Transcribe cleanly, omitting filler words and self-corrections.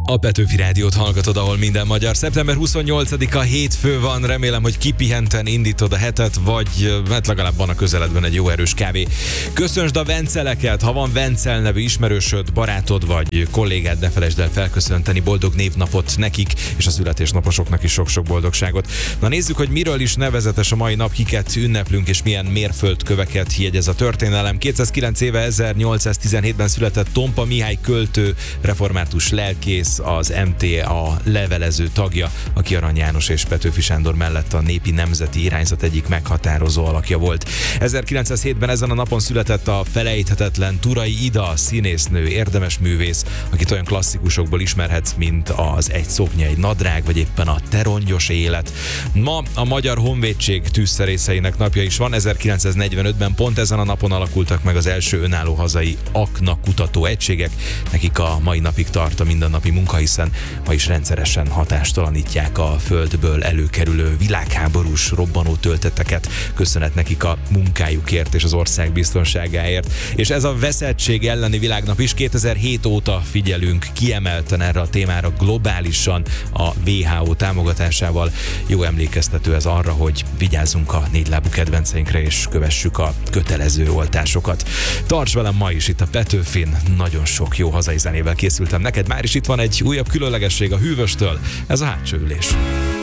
A Petőfi Rádiót hallgatod, ahol minden magyar. Szeptember 28-a hétfő van, remélem, hogy kipihenten indítod a hetet, vagy hát legalább van a közeledben egy jó erős kávé. Köszönsd a venceleket, ha van Vencel nevű ismerősöd, barátod vagy kollégád, ne felejtsd el felköszönteni, boldog névnapot nekik, és a születésnaposoknak is sok-sok boldogságot. Na nézzük, hogy miről is nevezetes a mai nap, kiket ünneplünk, és milyen mérföldköveket jegyez a történelem. 209 éve 1817-ben született Tompa Mihály költő, református lelkész, az MTA levelező tagja, aki Arany János és Petőfi Sándor mellett a népi nemzeti irányzat egyik meghatározó alakja volt. 1907-ben ezen a napon született a felejthetetlen Turay Ida, színésznő, érdemes művész, akit olyan klasszikusokból ismerhetsz, mint az Egy szoknya, egy nadrág, vagy éppen a Te rongyos élet. Ma a Magyar Honvédség tűzszerészeinek napja is van. 1945-ben pont ezen a napon alakultak meg az első önálló hazai aknakutató egységek. Nekik a mai napig tart a mindennapi munka, hiszen ma is rendszeresen hatástalanítják a földből előkerülő világháborús robbanó tölteteket. Köszönet nekik a munkájukért és az ország biztonságáért. És ez a veszettség elleni világnap is. 2007 óta figyelünk kiemelten erre a témára globálisan a WHO támogatásával. Jó emlékeztető ez arra, hogy vigyázzunk a négylábú kedvenceinkre és kövessük a kötelező oltásokat. Tarts velem ma is itt a Petőfin, nagyon sok jó hazai zenével készültem neked. Már is itt van egy újabb különlegesség a Hűvöstől, ez a Hátsó ülés.